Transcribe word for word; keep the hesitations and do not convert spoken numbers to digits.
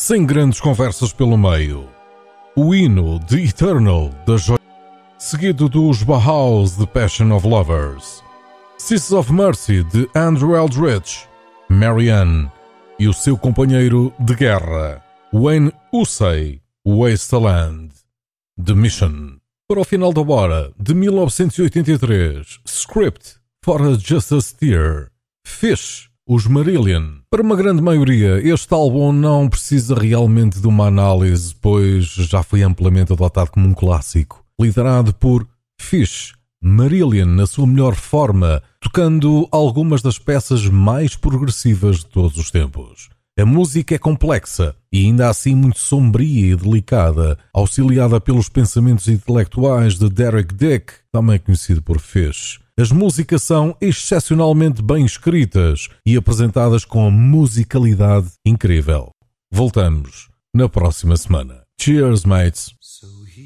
sem grandes conversas pelo meio. O hino de Eternal, da Joy, seguido dos Bauhaus de Passion of Lovers, Sisters of Mercy, de Andrew Eldritch, Marianne e o seu companheiro de guerra, Wayne Hussey, Wasteland, The Mission. Para o final da hora, de mil novecentos e oitenta e três, Script for a Justice Tear, Fish, os Marillion. Para uma grande maioria, este álbum não precisa realmente de uma análise, pois já foi amplamente adotado como um clássico. Liderado por Fish, Marillion na sua melhor forma, tocando algumas das peças mais progressivas de todos os tempos. A música é complexa e ainda assim muito sombria e delicada, auxiliada pelos pensamentos intelectuais de Derek Dick, também conhecido por Fish. As músicas são excepcionalmente bem escritas e apresentadas com musicalidade incrível. Voltamos na próxima semana. Cheers, mates!